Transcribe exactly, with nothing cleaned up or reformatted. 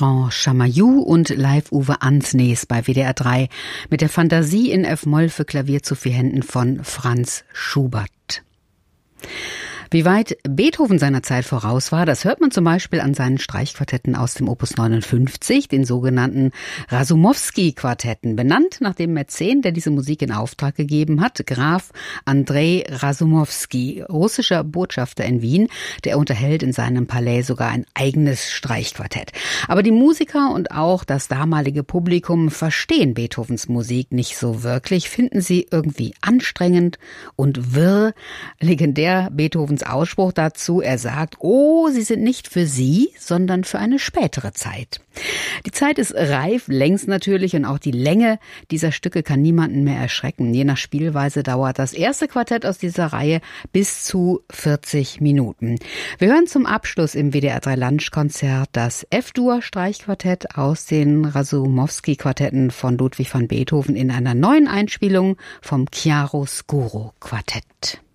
Bertrand Chamayou und Live-Uwe Ansnes bei W D R drei mit der Fantasie in F-Moll für Klavier zu vier Händen von Franz Schubert. Wie weit Beethoven seiner Zeit voraus war, das hört man zum Beispiel an seinen Streichquartetten aus dem Opus neunundfünfzig, den sogenannten Rasumowski-Quartetten, benannt nach dem Mäzen, der diese Musik in Auftrag gegeben hat, Graf Andrei Rasumowski, russischer Botschafter in Wien. Der unterhält in seinem Palais sogar ein eigenes Streichquartett. Aber die Musiker und auch das damalige Publikum verstehen Beethovens Musik nicht so wirklich, finden sie irgendwie anstrengend und wirr. Legendär Beethovens Ausspruch dazu, er sagt, oh, sie sind nicht für Sie, sondern für eine spätere Zeit. Die Zeit ist reif, längst natürlich, und auch die Länge dieser Stücke kann niemanden mehr erschrecken. Je nach Spielweise dauert das erste Quartett aus dieser Reihe bis zu vierzig Minuten. Wir hören zum Abschluss im W D R drei Lunchkonzert das F-Dur-Streichquartett aus den Rasumowski-Quartetten von Ludwig van Beethoven in einer neuen Einspielung vom Chiaroscuro-Quartett.